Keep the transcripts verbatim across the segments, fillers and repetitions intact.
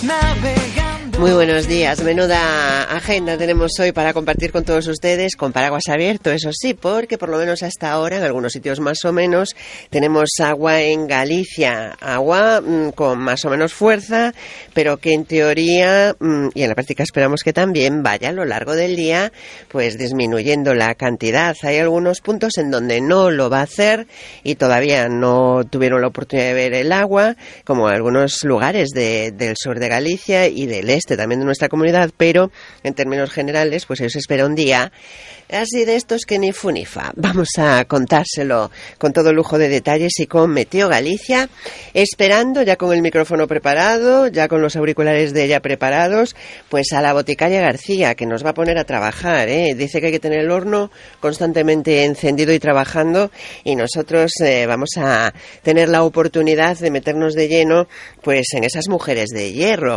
Muy buenos días, menuda agenda tenemos hoy para compartir con todos ustedes, con paraguas abierto, eso sí, porque por lo menos hasta ahora, en algunos sitios más o menos, tenemos agua en Galicia, agua mmm, con más o menos fuerza, pero que en teoría, mmm, y en la práctica esperamos que también vaya a lo largo del día, pues disminuyendo la cantidad. Hay algunos puntos en donde no lo va a hacer y todavía no tuvieron la oportunidad de ver el agua, como algunos lugares de, del sur de Galicia y del este también de nuestra comunidad, pero en términos generales pues se espera un día así de estos que ni fu ni fa. Vamos a contárselo con todo lujo de detalles y con Meteo Galicia, esperando ya con el micrófono preparado, ya con los auriculares de ella preparados, pues a la boticaria García, que nos va a poner a trabajar, ¿eh? Dice que hay que tener el horno constantemente encendido y trabajando, y nosotros eh, vamos a tener la oportunidad de meternos de lleno pues en esas mujeres de hierro.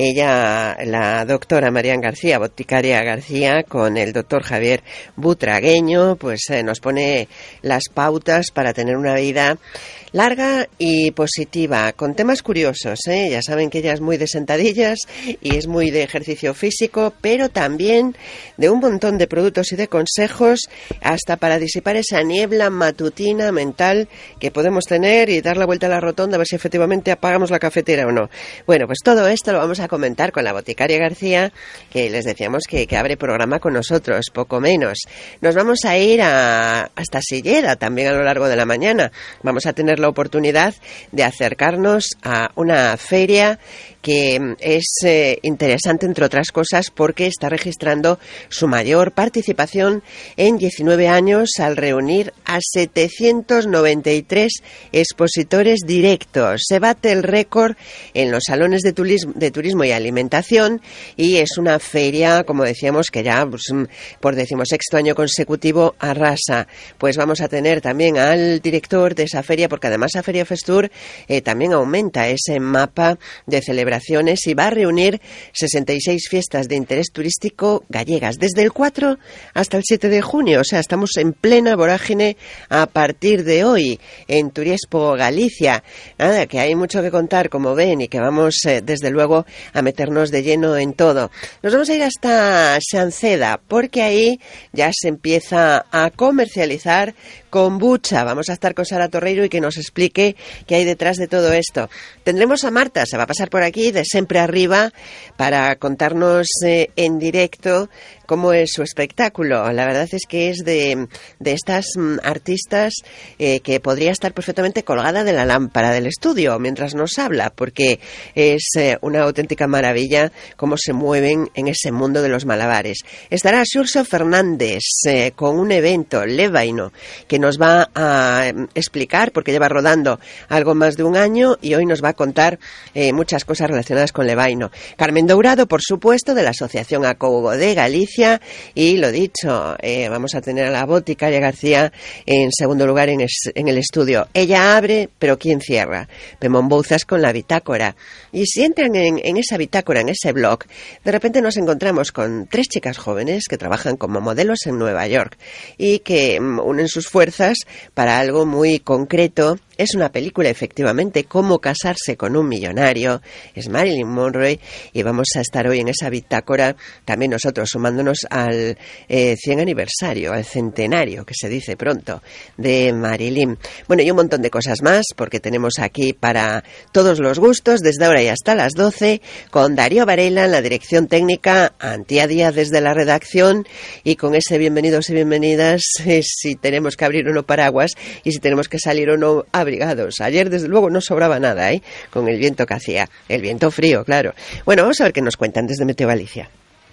Ella, la doctora Marian García, boticaria García, con el doctor Javier Butragueño, pues eh, nos pone las pautas para tener una vida larga y positiva, con temas curiosos, ¿eh? Ya saben que ella es muy de sentadillas y es muy de ejercicio físico, pero también de un montón de productos y de consejos, hasta para disipar esa niebla matutina mental que podemos tener y dar la vuelta a la rotonda a ver si efectivamente apagamos la cafetera o no. Bueno, pues todo esto lo vamos a comentar con la boticaria García, que les decíamos que, que abre programa con nosotros, poco menos. Nos vamos a ir a, hasta Silleda también a lo largo de la mañana. Vamos a tener la oportunidad de acercarnos a una feria que es eh, interesante, entre otras cosas, porque está registrando su mayor participación en diecinueve años al reunir a setecientos noventa y tres expositores directos. Se bate el récord en los salones de turismo, de turismo y alimentación, y es una feria, como decíamos, que ya pues, por decimosexto año consecutivo arrasa. Pues vamos a tener también al director de esa feria, porque además a Feria Festur eh, también aumenta ese mapa de celebraciones y va a reunir sesenta y seis fiestas de interés turístico gallegas desde el cuatro hasta el siete de junio. O sea, estamos en plena vorágine a partir de hoy en Turiespo Galicia. Nada, que hay mucho que contar, como ven, y que vamos eh, desde luego a meternos de lleno en todo. Nos vamos a ir hasta Sanceda, porque ahí ya se empieza a comercializar kombucha. Vamos a estar con Sara Torreiro y que nos explique qué hay detrás de todo esto. Tendremos a Marta, se va a pasar por aquí de Siempre Arriba para contarnos eh, en directo cómo es su espectáculo. La verdad es que es de, de estas mm, artistas eh, que podría estar perfectamente colgada de la lámpara del estudio mientras nos habla, porque es eh, una auténtica maravilla cómo se mueven en ese mundo de los malabares. Estará Xurxo Fernández eh, con un evento, Levaino, que nos va a eh, explicar, porque lleva rodando algo más de un año y hoy nos va a contar eh, muchas cosas relacionadas con Levaino. Carmen Dourado, por supuesto, de la Asociación Acogo de Galicia. Y lo dicho, eh, vamos a tener a la boticaria García en segundo lugar en, es, en el estudio. Ella abre, pero ¿quién cierra? Pemón Bouzas con la bitácora. Y si entran en, en esa bitácora, en ese blog, de repente nos encontramos con tres chicas jóvenes que trabajan como modelos en Nueva York y que um, unen sus fuerzas para algo muy concreto. Es una película, efectivamente, Cómo casarse con un millonario. Es Marilyn Monroe y vamos a estar hoy en esa bitácora también nosotros sumándonos al eh, cien aniversario, al centenario, que se dice pronto, de Marilyn. Bueno, y un montón de cosas más, porque tenemos aquí para todos los gustos, desde ahora y hasta las doce, con Darío Varela en la dirección técnica, Antía Díaz desde la redacción, y con ese bienvenidos y bienvenidas, eh, si tenemos que abrir o no paraguas, y si tenemos que salir o no abrigados. Ayer, desde luego, no sobraba nada, ¿eh? Con el viento que hacía. El viento frío, claro. Bueno, vamos a ver qué nos cuentan desde Meteo Galicia.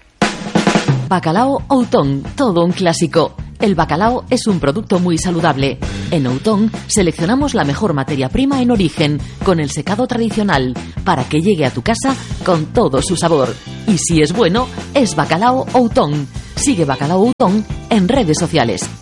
Bacalao Outón, todo un clásico. El bacalao es un producto muy saludable. En Outón seleccionamos la mejor materia prima en origen, con el secado tradicional, para que llegue a tu casa con todo su sabor. Y si es bueno, es Bacalao Outón. Sigue Bacalao Outón en redes sociales.